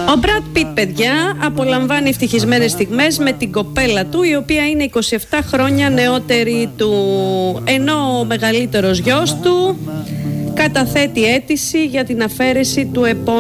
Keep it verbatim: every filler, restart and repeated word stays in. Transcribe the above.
Ο Μπραντ Πιτ, παιδιά, απολαμβάνει ευτυχισμένες στιγμές με την κοπέλα του, η οποία είναι είκοσι επτά χρόνια νεότερη του, ενώ ο μεγαλύτερος γιος του καταθέτει αίτηση για την αφαίρεση του επόμενου